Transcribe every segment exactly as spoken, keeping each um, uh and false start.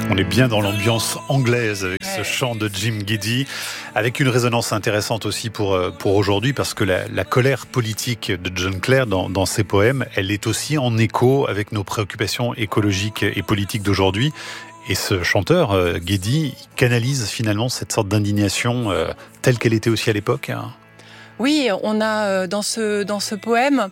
On est bien dans l'ambiance anglaise avec ce chant de Jim Geddie, avec une résonance intéressante aussi pour, pour aujourd'hui, parce que la, la colère politique de John Clare dans, dans ses poèmes, elle est aussi en écho avec nos préoccupations écologiques et politiques d'aujourd'hui. Et ce chanteur, euh, Geddie, canalise finalement cette sorte d'indignation euh, telle qu'elle était aussi à l'époque. Hein. Oui, on a euh, dans ce, dans ce poème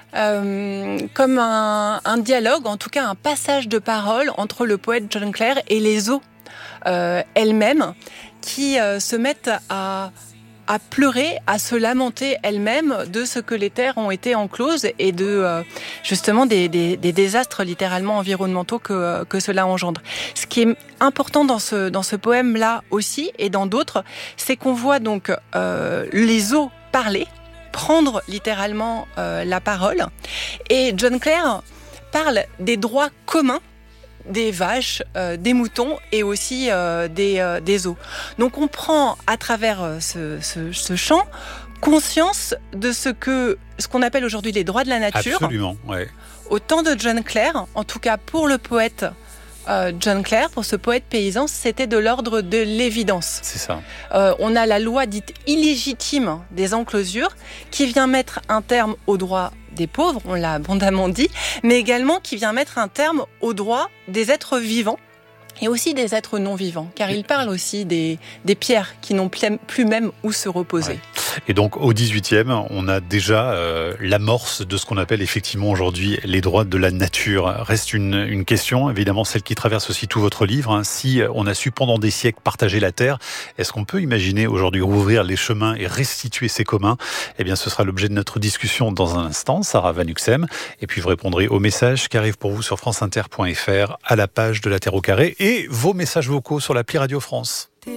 euh, comme un, un dialogue, en tout cas un passage de parole entre le poète John Clare et les eaux euh, elles-mêmes qui euh, se mettent à, à pleurer, à se lamenter elles-mêmes de ce que les terres ont été encloses et de euh, justement des, des, des désastres littéralement environnementaux que, que cela engendre. Ce qui est important dans ce, dans ce poème-là aussi et dans d'autres, c'est qu'on voit donc euh, les eaux parler, prendre littéralement euh, la parole. Et John Clare parle des droits communs des vaches, euh, des moutons et aussi euh, des, euh, des eaux. Donc on prend à travers euh, ce, ce, ce chant conscience de ce que ce qu'on appelle aujourd'hui les droits de la nature. Absolument, ouais. Au temps de John Clare, en tout cas pour le poète Euh, John Clare, pour ce poète paysan, c'était de l'ordre de l'évidence. C'est ça. Euh, on a la loi dite illégitime des enclosures qui vient mettre un terme aux droits des pauvres, on l'a abondamment dit, mais également qui vient mettre un terme aux droits des êtres vivants et aussi des êtres non vivants, car il parle aussi des, des pierres qui n'ont plus même où se reposer. Ouais. Et donc au dix-huitième, on a déjà euh, l'amorce de ce qu'on appelle effectivement aujourd'hui les droits de la nature. Reste une, une question, évidemment celle qui traverse aussi tout votre livre. Hein. Si on a su pendant des siècles partager la terre, est-ce qu'on peut imaginer aujourd'hui rouvrir les chemins et restituer ces communs ? Eh bien ce sera l'objet de notre discussion dans un instant, Sarah Van Huxem. Et puis vous répondrez aux messages qui arrivent pour vous sur franceinter point f r à la page de la Terre au carré et vos messages vocaux sur l'appli Radio France.